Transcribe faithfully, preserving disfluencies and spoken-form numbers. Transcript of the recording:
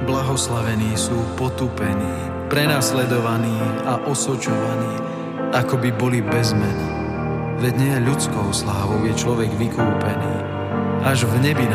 Blahoslavení sú potupení, prenasledovaní a osočovaní, ako by boli bez mena. Veď nie ľudskou slávou je človek vykúpený, až v nebi